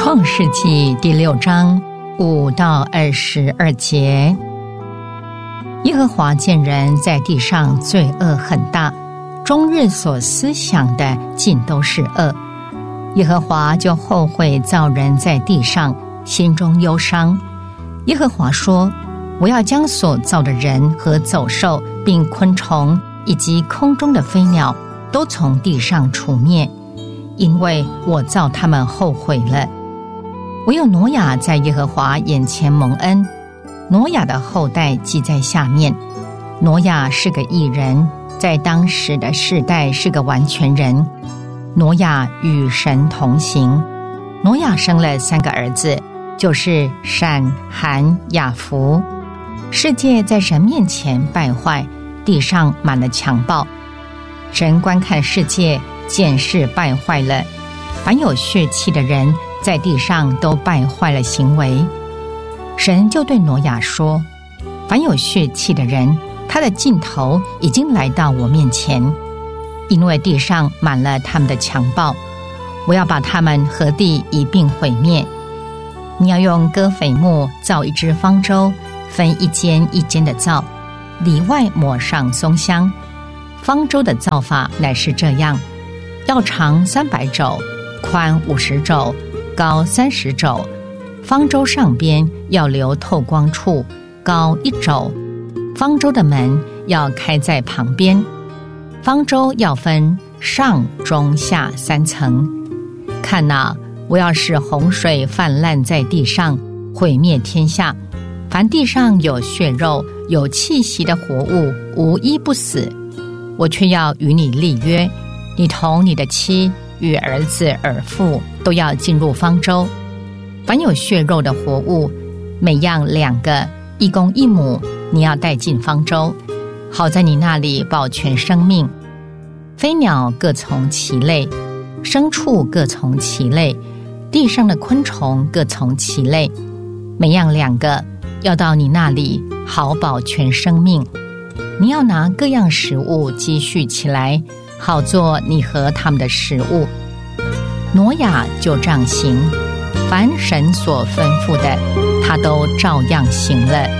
创世纪第6章5到22节。耶和华见人在地上罪恶很大，终日所思想的尽都是恶。耶和华就后悔造人在地上，心中忧伤。耶和华说：我要将所造的人和走兽，并昆虫以及空中的飞鸟，都从地上除灭，因为我造他们后悔了。唯有挪亚在耶和华眼前蒙恩，挪亚的后代记在下面。挪亚是个义人，在当时的世代是个完全人。挪亚与神同行。挪亚生了3个儿子，就是闪、含、雅弗。世界在神面前败坏，地上满了强暴。神观看世界，见事败坏了，凡有血气的人在地上都败坏了行为。神就对挪亚说：凡有血气的人，他的尽头已经来到我面前，因为地上满了他们的强暴，我要把他们和地一并毁灭。你要用戈斐木造一只方舟，分一间一间的造，里外抹上松香。方舟的造法乃是这样：要长300肘，宽50肘，高30肘。方舟上边要留透光处，高1肘。方舟的门要开在旁边。方舟要分上中下3层。看哪，我要使洪水泛滥在地上，毁灭天下。凡地上有血肉、有气息的活物，无一不死。我却要与你立约，你同你的妻与儿子儿妇都要进入方舟。凡有血肉的活物，每样2个，1公1母，你要带进方舟，好在你那里保全生命。飞鸟各从其类，牲畜各从其类，地上的昆虫各从其类，每样2个，要到你那里，好保全生命。你要拿各样食物积蓄起来，好做你和他们的食物。挪亚就这样行，凡神所吩咐的，他都照样行了。